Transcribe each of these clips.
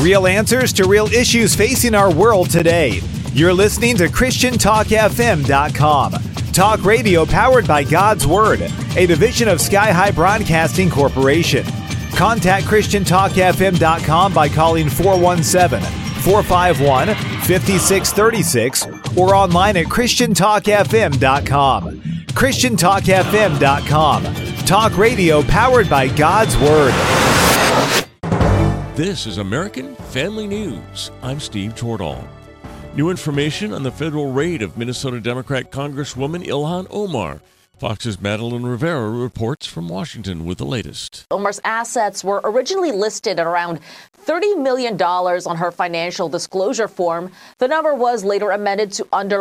Real answers to real issues facing our world today. You're listening to ChristianTalkFM.com. Talk radio powered by God's Word, a division of Sky High Broadcasting Corporation. Contact ChristianTalkFM.com by calling 417-451-5636 or online at ChristianTalkFM.com. ChristianTalkFM.com. Talk radio powered by God's Word. This is American Family News. I'm Steve Jordahl. New information on the federal raid of Minnesota Democrat Congresswoman Ilhan Omar. Fox's Madeline Rivera reports from Washington with the latest. Omar's assets were originally listed at around $30 million on her financial disclosure form. The number was later amended to under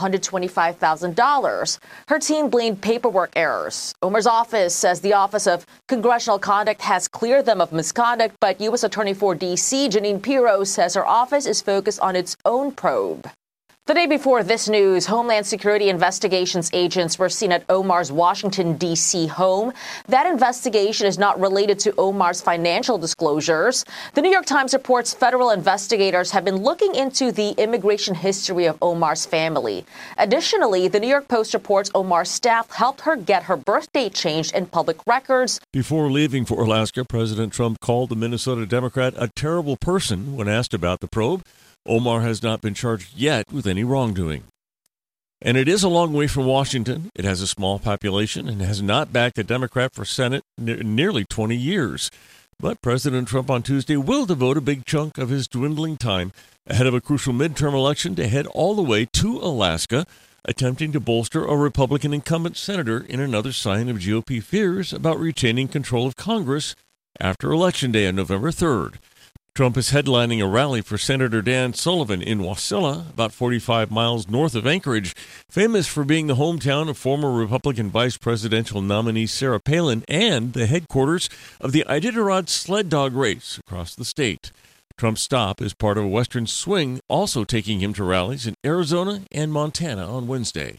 $125,000. Her team blamed paperwork errors. Omar's office says the Office of Congressional Conduct has cleared them of misconduct, but U.S. Attorney for D.C. Jeanine Pirro says her office is focused on its own probe. The day before this news, Homeland Security investigations agents were seen at Omar's Washington, D.C. home. That investigation is not related to Omar's financial disclosures. The New York Times reports federal investigators have been looking into the immigration history of Omar's family. Additionally, the New York Post reports Omar's staff helped her get her birth date changed in public records. Before leaving for Alaska, President Trump called the Minnesota Democrat a terrible person when asked about the probe. Omar has not been charged yet with any wrongdoing. And it is a long way from Washington. It has a small population and has not backed a Democrat for Senate nearly 20 years. But President Trump on Tuesday will devote a big chunk of his dwindling time ahead of a crucial midterm election to head all the way to Alaska, attempting to bolster a Republican incumbent senator in another sign of GOP fears about retaining control of Congress after Election Day on November 3rd. Trump is headlining a rally for Senator Dan Sullivan in Wasilla, about 45 miles north of Anchorage, famous for being the hometown of former Republican vice presidential nominee Sarah Palin and the headquarters of the Iditarod sled dog race across the state. Trump's stop is part of a Western swing, also taking him to rallies in Arizona and Montana on Wednesday.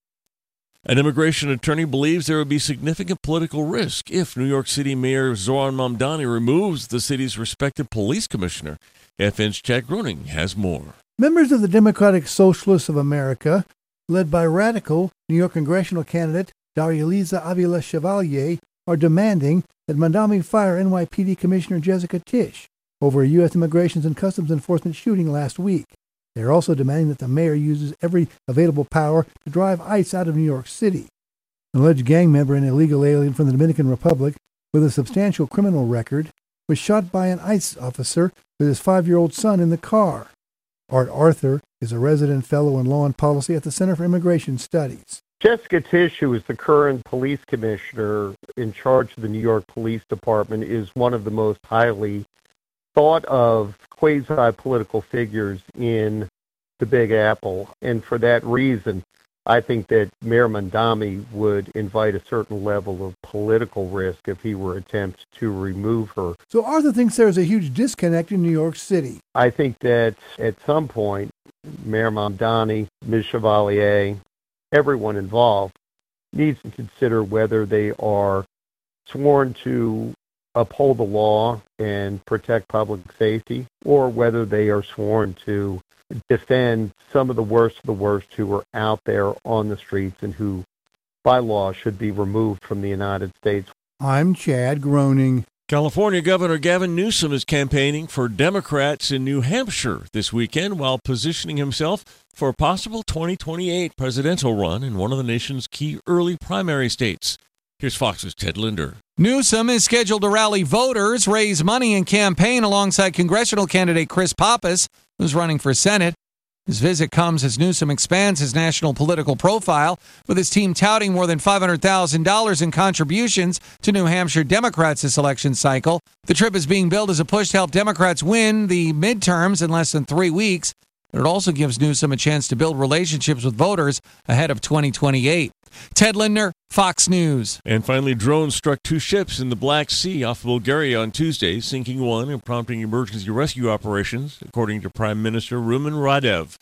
An immigration attorney believes there would be significant political risk if New York City Mayor Zoran Mamdani removes the city's respected police commissioner. FN's Chad Groening has more. Members of the Democratic Socialists of America, led by radical New York congressional candidate Darya-Liza Avila Chevalier, are demanding that Mamdani fire NYPD Commissioner Jessica Tisch over a U.S. Immigration and Customs Enforcement shooting last week. They are also demanding that the mayor uses every available power to drive ICE out of New York City. An alleged gang member and illegal alien from the Dominican Republic with a substantial criminal record was shot by an ICE officer with his 5-year-old son in the car. Art Arthur is a resident fellow in law and policy at the Center for Immigration Studies. Jessica Tisch, who is the current police commissioner in charge of the New York Police Department, is one of the most highly thought of quasi-political figures in the Big Apple. And for that reason, I think that Mayor Mamdani would invite a certain level of political risk if he were to attempt to remove her. So Arthur thinks there's a huge disconnect in New York City. I think that at some point, Mayor Mamdani, Ms. Chevalier, everyone involved needs to consider whether they are sworn to uphold the law and protect public safety, or whether they are sworn to defend some of the worst who are out there on the streets and who, by law, should be removed from the United States. I'm Chad Groening. California Governor Gavin Newsom is campaigning for Democrats in New Hampshire this weekend while positioning himself for a possible 2028 presidential run in one of the nation's key early primary states. Here's Fox's Ted Linder. Newsom is scheduled to rally voters, raise money, and campaign alongside congressional candidate Chris Pappas, who's running for Senate. His visit comes as Newsom expands his national political profile, with his team touting more than $500,000 in contributions to New Hampshire Democrats this election cycle. The trip is being billed as a push to help Democrats win the midterms in less than 3 weeks. But it also gives Newsom a chance to build relationships with voters ahead of 2028. Ted Linder, Fox News. And finally, drones struck 2 ships in the Black Sea off Bulgaria on Tuesday, sinking one and prompting emergency rescue operations, according to Prime Minister Rumen Radev.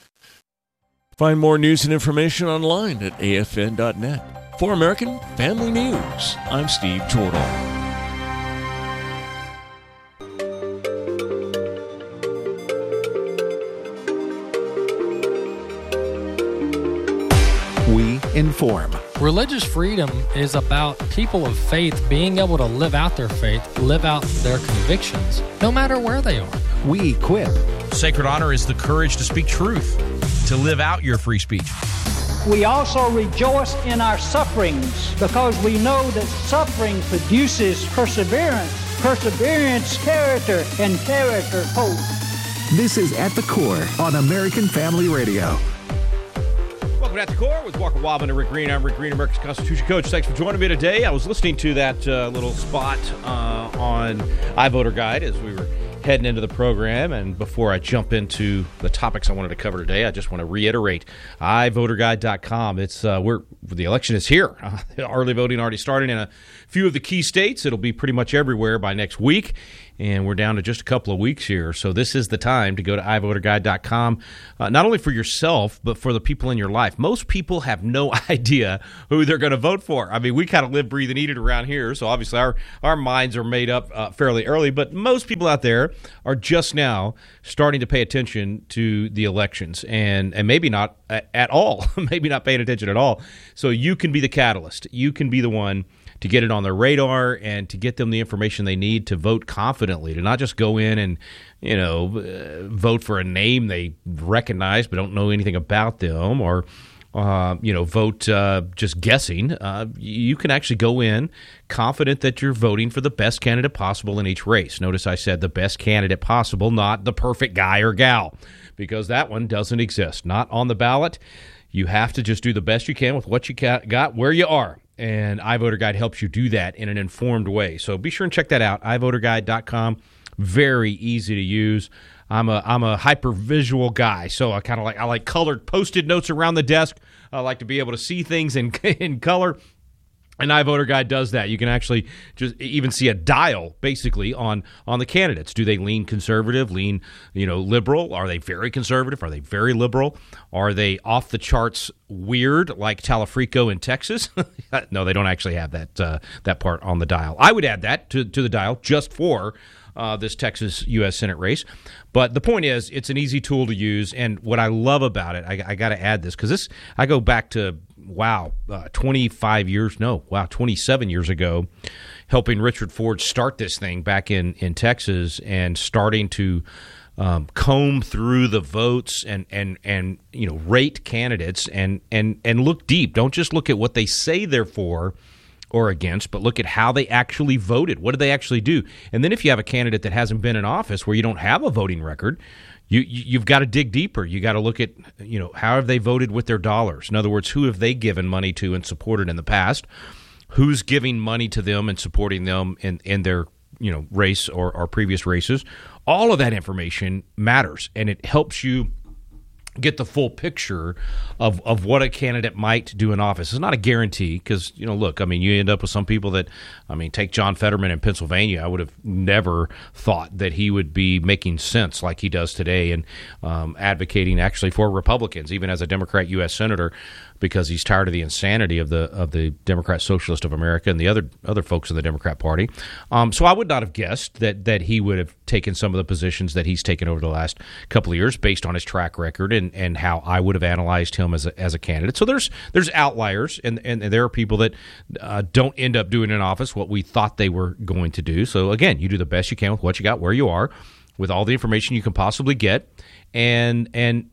Find more news and information online at afn.net. For American Family News, I'm Steve Jordahl. inform. Religious freedom is about people of faith being able to live out their faith, live out their convictions, no matter where they are. We equip. Sacred honor is the courage to speak truth, to live out your free speech. We also rejoice in our sufferings because we know that suffering produces perseverance, perseverance, character, and character, hope. This is At the Core on American Family Radio. Welcome to At the Core with Walker Wildman and Rick Green. I'm Rick Green, America's Constitution Coach. Thanks for joining me today. I was listening to that little spot on iVoter Guide as we were heading into the program, and before I jump into the topics I wanted to cover today, I just want to reiterate iVoterGuide.com. It's the election is here. Early voting already started in a few of the key states. It'll be pretty much everywhere by next week, and we're down to just a couple of weeks here. So this is the time to go to iVoterGuide.com, not only for yourself, but for the people in your life. Most people have no idea who they're going to vote for. I mean, we kind of live, breathe, and eat it around here, so obviously our minds are made up fairly early, but most people out there are just now starting to pay attention to the elections, and maybe not at all, maybe not paying attention at all. So you can be the catalyst. You can be the one to get it on their radar and to get them the information they need to vote confidently, to not just go in and, vote for a name they recognize but don't know anything about them, or vote just guessing. You can actually go in confident that you're voting for the best candidate possible in each race. Notice I said the best candidate possible, not the perfect guy or gal, because that one doesn't exist. Not on the ballot. You have to just do the best you can with what you got where you are. And iVoter Guide helps you do that in an informed way. So be sure and check that out, iVoterGuide.com. Very easy to use. I'm a hyper visual guy, so I like colored Post-it notes around the desk. I like to be able to see things in color. And iVoter Guide does that. You can actually just even see a dial, basically, on the candidates. Do they lean conservative, lean liberal? Are they very conservative? Are they very liberal? Are they off the charts weird, like Talafrico in Texas? No, they don't actually have that part on the dial. I would add that to the dial just for this Texas U.S. Senate race. But the point is, it's an easy tool to use. And what I love about it, I got to add this, because I go back to 27 years ago, helping Richard Ford start this thing back in Texas, and starting to comb through the votes and rate candidates and look deep. Don't just look at what they say they're for or against, but look at how they actually voted. What did they actually do? And then if you have a candidate that hasn't been in office where you don't have a voting record, you've got to dig deeper. You got to look at, how have they voted with their dollars? In other words, who have they given money to and supported in the past? Who's giving money to them and supporting them in their, race or previous races? All of that information matters, and it helps you get the full picture of what a candidate might do in office. It's not a guarantee, because, you end up with some people that, take John Fetterman in Pennsylvania. I would have never thought that he would be making sense like he does today, and advocating actually for Republicans, even as a Democrat U.S. Senator, because he's tired of the insanity of the Democrat Socialist of America and the other folks in the Democrat Party. So I would not have guessed that he would have taken some of the positions that he's taken over the last couple of years based on his track record and how I would have analyzed him as a candidate. So there's outliers, and there are people that don't end up doing in office what we thought they were going to do. So again, you do the best you can with what you got where you are, with all the information you can possibly get. And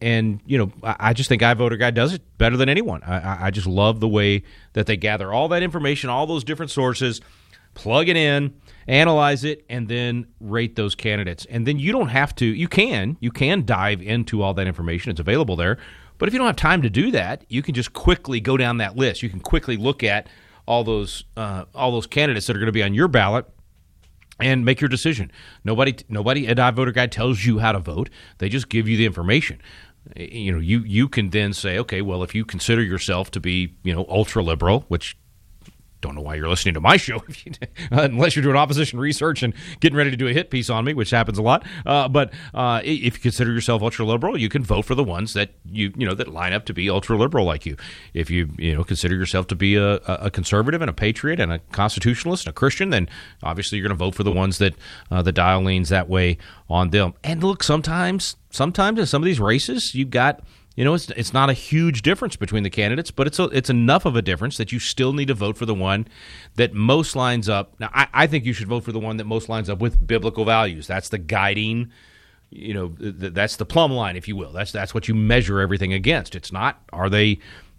I just think iVoter Guide does it better than anyone. I just love the way that they gather all that information, all those different sources, plug it in, analyze it, and then rate those candidates. And then you don't have to. You can dive into all that information. It's available there. But if you don't have time to do that, you can just quickly go down that list. You can quickly look at all those candidates that are going to be on your ballot and make your decision. Nobody at iVoter Guide tells you how to vote. They just give you the information. You can then say, okay, well, if you consider yourself to be, ultra liberal, which don't know why you're listening to my show unless you're doing opposition research and getting ready to do a hit piece on me, which happens a lot. But if you consider yourself ultra liberal, you can vote for the ones that that line up to be ultra liberal like you. If you consider yourself to be a conservative and a patriot and a constitutionalist and a Christian, then obviously you're going to vote for the ones that the dial leans that way on them. And look, sometimes in some of these races, you've got it's not a huge difference between the candidates, but it's enough of a difference that you still need to vote for the one that most lines up. Now, I think you should vote for the one that most lines up with biblical values. That's the guiding, that's the plumb line, if you will. That's what you measure everything against. It's not, are they,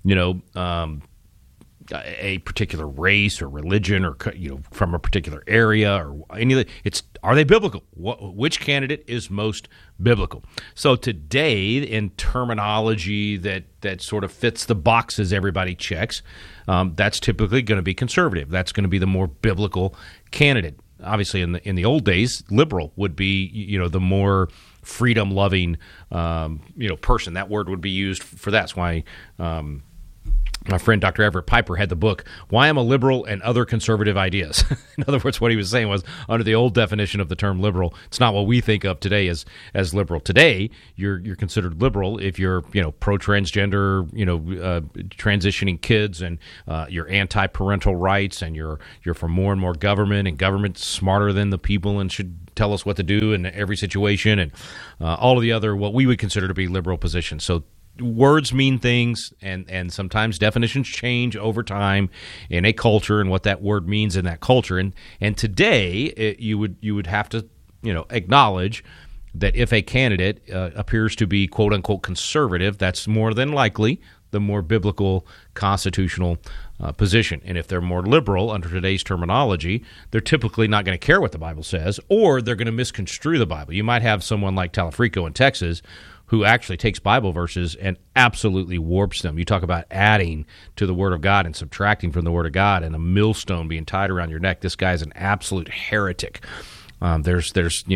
a particular race or religion or from a particular area or any of that. It's, are they biblical? Which candidate is most biblical? So today, in terminology that sort of fits the boxes everybody checks, that's typically going to be conservative. That's going to be the more biblical candidate. Obviously, in the old days, liberal would be the more freedom-loving person. That word would be used for that. That's why my friend Dr. Everett Piper had the book, Why I'm a Liberal and Other Conservative Ideas. In other words, what he was saying was, under the old definition of the term liberal, it's not what we think of today as liberal. Today, you're considered liberal if you're pro-transgender, transitioning kids, and you're anti-parental rights, and you're for more and more government, and government's smarter than the people and should tell us what to do in every situation, and all of the other what we would consider to be liberal positions. So words mean things, and sometimes definitions change over time in a culture and what that word means in that culture. And today, you would have to acknowledge that if a candidate appears to be quote unquote conservative, that's more than likely the more biblical constitutional position. And if they're more liberal under today's terminology, they're typically not going to care what the Bible says, or they're going to misconstrue the Bible. You might have someone like Talafrico in Texas who actually takes Bible verses and absolutely warps them. You talk about adding to the Word of God and subtracting from the Word of God, and a millstone being tied around your neck. This guy's an absolute heretic. There's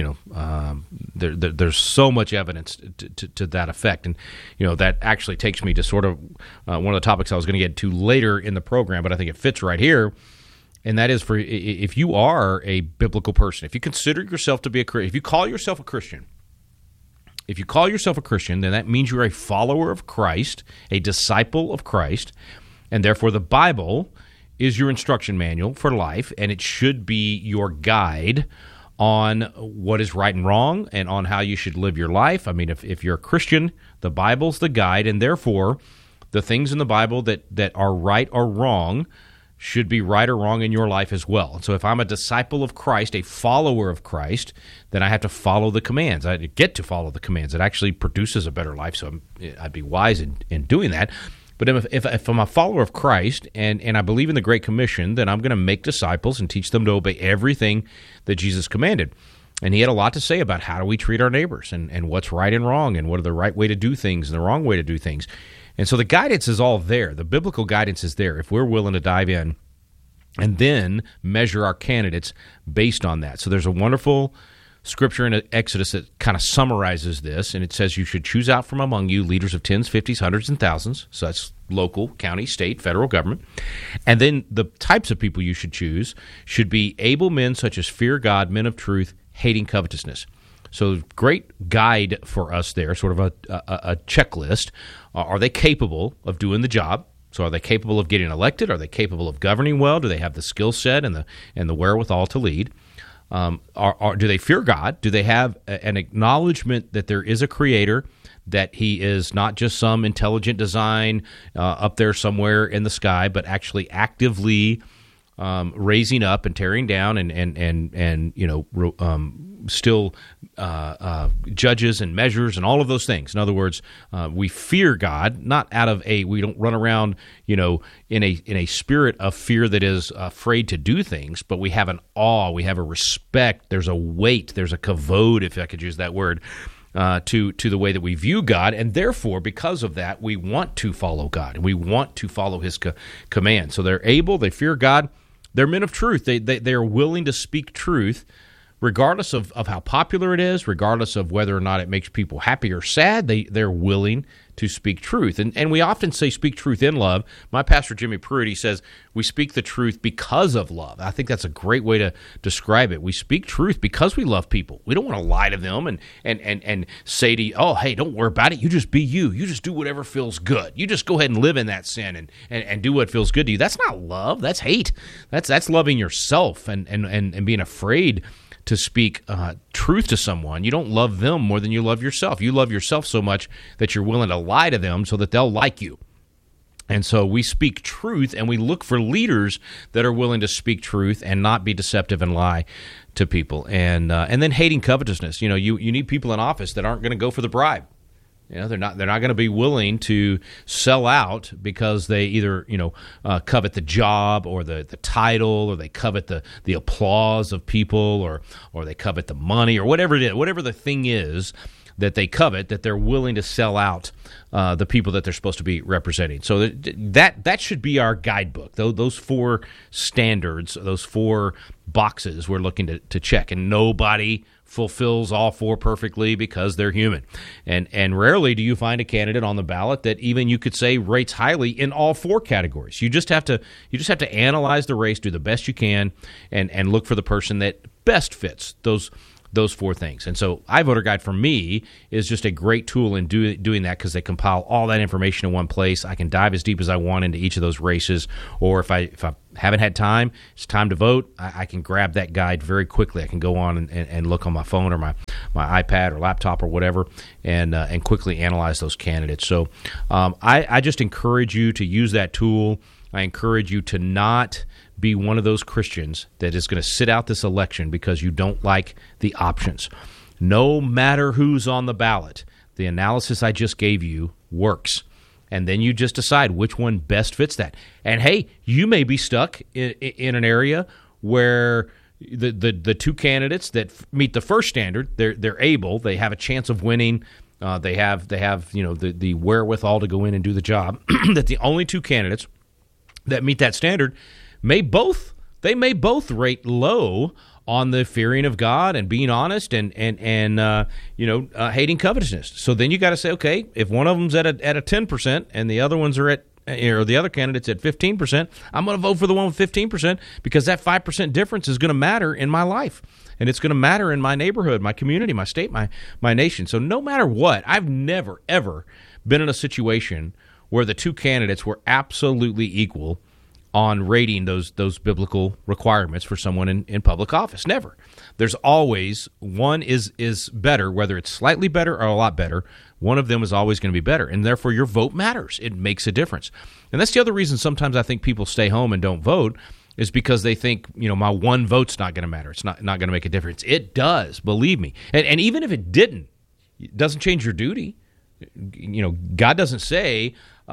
so much evidence to that effect, and that actually takes me to sort of one of the topics I was going to get to later in the program, but I think it fits right here. And that is, for if you are a biblical person, if you consider yourself to be if you call yourself a Christian. If you call yourself a Christian, then that means you're a follower of Christ, a disciple of Christ, and therefore the Bible is your instruction manual for life, and it should be your guide on what is right and wrong and on how you should live your life. I mean, if you're a Christian, the Bible's the guide, and therefore the things in the Bible that are right or wrong should be right or wrong in your life as well. And so if I'm a disciple of Christ, a follower of Christ, then I have to follow the commands. I get to follow the commands. It actually produces a better life, so I'd be wise in doing that. But if I'm a follower of Christ and I believe in the Great Commission, then I'm going to make disciples and teach them to obey everything that Jesus commanded. And he had a lot to say about how do we treat our neighbors and what's right and wrong and what are the right way to do things and the wrong way to do things. And so the guidance is all there. The biblical guidance is there if we're willing to dive in and then measure our candidates based on that. So there's a wonderful scripture in Exodus that kind of summarizes this, and it says you should choose out from among you leaders of tens, 50s, hundreds, and thousands. So that's local, county, state, federal government. And then the types of people you should choose should be able men such as fear God, men of truth, hating covetousness. So great guide for us there, sort of a checklist. Are they capable of doing the job? So are they capable of getting elected? Are they capable of governing well? Do they have the skill set and the wherewithal to lead? Do they fear God? Do they have an acknowledgement that there is a creator, that he is not just some intelligent design up there somewhere in the sky, but actually actively raising up and tearing down and still judges and measures and all of those things. In other words, we fear God, not out of we don't run around, in a spirit of fear that is afraid to do things, but we have an awe, we have a respect, there's a weight, there's a kavod, if I could use that word, to the way that we view God, and therefore, because of that, we want to follow God, and we want to follow his command. So they're able, they fear God, they're men of truth, they are willing to speak truth, regardless of how popular it is, regardless of whether or not it makes people happy or sad, they're willing to speak truth. And we often say speak truth in love. My pastor, Jimmy Pruitt, he says we speak the truth because of love. I think that's a great way to describe it. We speak truth because we love people. We don't want to lie to them and say to you, oh, hey, don't worry about it. You just be you. You just do whatever feels good. You just go ahead and live in that sin and do what feels good to you. That's not love. That's hate. That's loving yourself and being afraid to speak truth to someone, you don't love them more than you love yourself. You love yourself so much that you're willing to lie to them so that they'll like you. And so we speak truth, and we look for leaders that are willing to speak truth and not be deceptive and lie to people. And then hating covetousness. You need people in office that aren't going to go for the bribe. They're not going to be willing to sell out because they either covet the job or the title, or they covet the applause of people, or they covet the money, or whatever it is, whatever the thing is that they covet, that they're willing to sell out the people that they're supposed to be representing. So that should be our guidebook. Those 4 standards, those 4 boxes we're looking to check, and nobody fulfills all 4 perfectly because they're human. And rarely do you find a candidate on the ballot that even you could say rates highly in all 4 categories. You just have to analyze the race, do the best you can, and look for the person that best fits those 4 things. And so iVoter Guide for me is just a great tool in doing that, because they compile all that information in one place. I can dive as deep as I want into each of those races, or if I haven't had time, it's time to vote, I can grab that guide very quickly. I can go on and look on my phone or my iPad or laptop or whatever, and quickly analyze those candidates. So I just encourage you to use that tool. I encourage you to not be one of those Christians that is going to sit out this election because you don't like the options. No matter who's on the ballot, the analysis I just gave you works. And then you just decide which one best fits that. And hey, you may be stuck in an area where the 2 candidates that meet the first standard, they're able, they have a chance of winning. They have the wherewithal to go in and do the job. That the only 2 candidates that meet that standard may both rate low on the fearing of God and being honest and hating covetousness. So then you got to say, okay, if one of them's at a 10% and the other ones are at, or the other candidate's at 15%, I'm going to vote for the one with 15%, because that 5% difference is going to matter in my life, and it's going to matter in my neighborhood, my community, my state, my nation. So no matter what, I've never ever been in a situation where the 2 candidates were absolutely equal on rating those biblical requirements for someone in public office. Never. There's always one is better, whether it's slightly better or a lot better. One of them is always going to be better, and therefore your vote matters. It makes a difference. And that's the other reason sometimes I think people stay home and don't vote, is because they think, my one vote's not going to matter. It's not going to make a difference. It does, believe me. And even if it didn't, it doesn't change your duty. God doesn't say,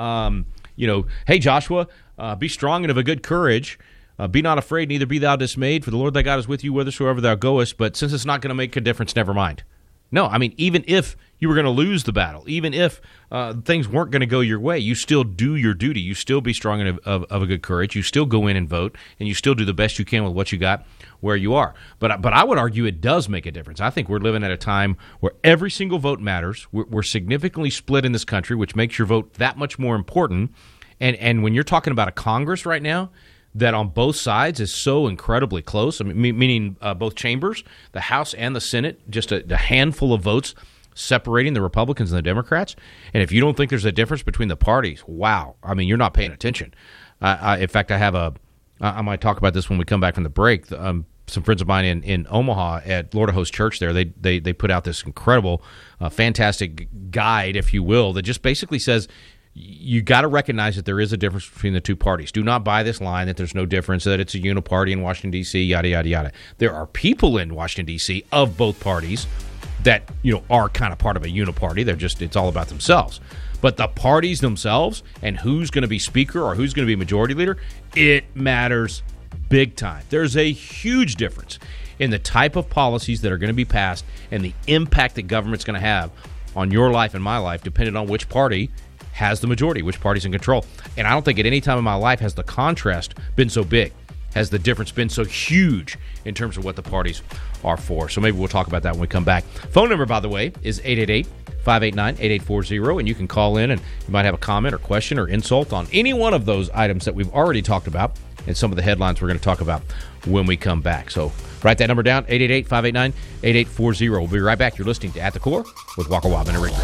hey, Joshua, be strong and of a good courage. Be not afraid, neither be thou dismayed, for the Lord thy God is with you whithersoever thou goest. But since it's not going to make a difference, never mind. No, I mean, even if you were going to lose the battle, even if things weren't going to go your way, you still do your duty. You still be strong and of a good courage. You still go in and vote, and you still do the best you can with what you got where you are. But I would argue it does make a difference. I think we're living at a time where every single vote matters. We're significantly split in this country, which makes your vote that much more important. And when you're talking about a Congress right now that on both sides is so incredibly close, I mean, meaning both chambers, the House and the Senate, just a handful of votes separating the Republicans and the Democrats. And if you don't think there's a difference between the parties, wow, I mean, you're not paying attention. In fact, I might talk about this when we come back from the break. Some friends of mine in Omaha at Lord of Hosts Church there, they put out this incredible, fantastic guide, if you will, that just basically says, you got to recognize that there is a difference between the 2 parties. Do not buy this line that there's no difference, that it's a uniparty in Washington, D.C., yada, yada, yada. There are people in Washington, D.C. of both parties that, are kind of part of a uniparty. It's all about themselves. But the parties themselves and who's going to be speaker or who's going to be majority leader, it matters big time. There's a huge difference in the type of policies that are going to be passed and the impact that government's going to have on your life and my life, depending on which party has the majority, which party's in control. And I don't think at any time in my life has the contrast been so big, has the difference been so huge in terms of what the parties are for. So maybe we'll talk about that when we come back. Phone number, by the way, is 888-589-8840, and you can call in and you might have a comment or question or insult on any one of those items that we've already talked about and some of the headlines we're going to talk about when we come back. So write that number down, 888-589-8840. We'll be right back. You're listening to At the Core with Walker Wildman and Rick.